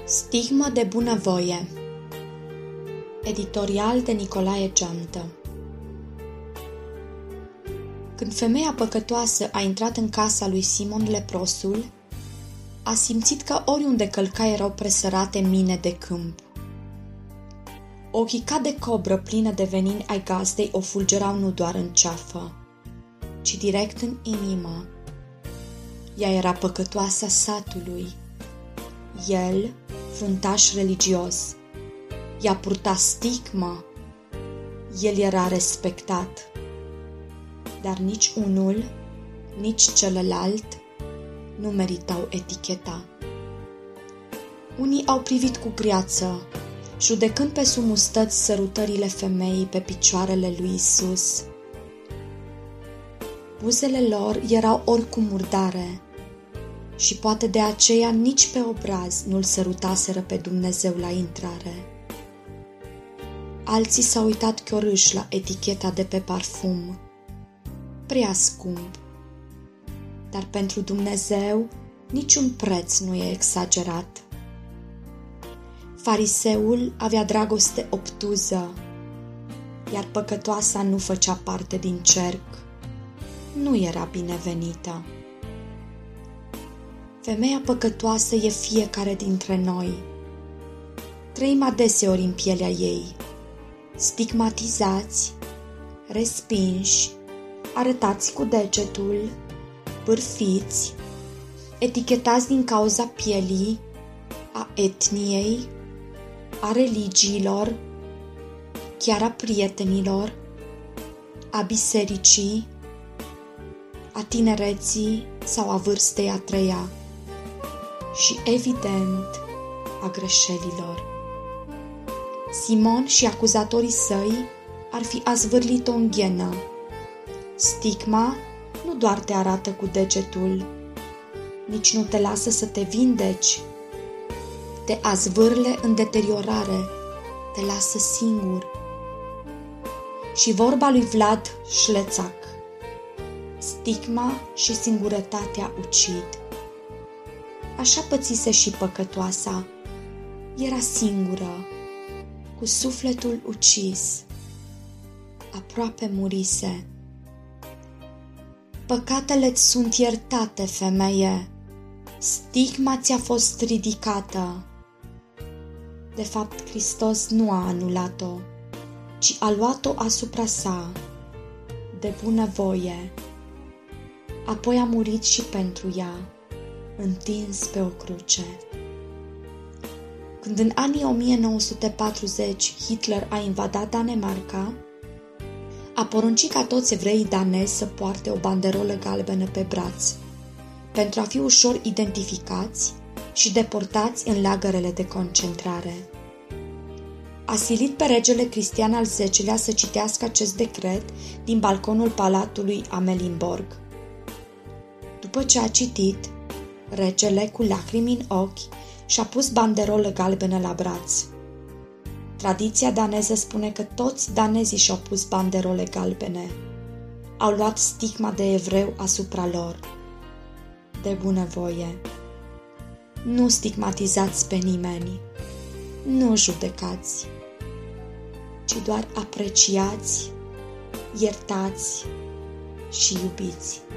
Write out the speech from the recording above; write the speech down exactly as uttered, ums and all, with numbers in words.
Stigmă de bunăvoie. Editorial de Nicolae Geantă. Când femeia păcătoasă a intrat în casa lui Simon leprosul, a simțit că oriunde călca erau presărate mine de câmp. Ochii ca de cobră plină de venini ai gazdei o fulgerau nu doar în ceafă, ci direct în inimă. Ea era păcătoasa satului. El, fruntaș religios, ea purta stigmă. El era respectat. Dar nici unul, nici celălalt nu meritau eticheta. Unii au privit cu greață, judecând pe sumustăți sărutările femeii pe picioarele lui Isus. Buzele lor erau oricum murdare și poate de aceea nici pe obraz nu-l sărutaseră pe Dumnezeu la intrare. Alții s-au uitat chiorâși la eticheta de pe parfum. Prea scump. Dar pentru Dumnezeu niciun preț nu e exagerat. Fariseul avea dragoste obtuză, iar păcătoasa nu făcea parte din cerc. Nu era binevenită. Femeia păcătoasă e fiecare dintre noi. Trăim adeseori în pielea ei, stigmatizați, respinși, arătați cu degetul, bârfiți, etichetați din cauza pielii, a etniei, a religiilor, chiar a prietenilor, a bisericii, a tinereții sau a vârstei a treia și, evident, a greșelilor. Simon și acuzatorii săi ar fi azvârlit-o în ghenă. Stigma nu doar te arată cu degetul, nici nu te lasă să te vindeci, te azvârle în deteriorare, te lasă singur. Și vorba lui Vlad Șlețac: stigma și singurătatea ucid. Așa pățise și păcătoasa. Era singură, cu sufletul ucis. Aproape murise. Păcatele-ți sunt iertate, femeie. Stigma ți-a fost ridicată. De fapt, Hristos nu a anulat-o, ci a luat-o asupra sa, de bunăvoie. Apoi a murit și pentru ea, întins pe o cruce. Când în anii o mie nouă sute patruzeci Hitler a invadat Danemarca, a poruncit ca toți evreii danezi să poarte o banderolă galbenă pe braț, pentru a fi ușor identificați și deportați în lagărele de concentrare. A silit pe regele Cristian al Zecilea să citească acest decret din balconul palatului Amalienborg. După ce a citit, regele, cu lacrimi în ochi, și-a pus banderolă galbenă la braț. Tradiția daneză spune că toți danezii și-au pus banderole galbene. Au luat stigma de evreu asupra lor. De bunăvoie. Nu stigmatizați pe nimeni. Nu judecați, ci doar apreciați, iertați și iubiți.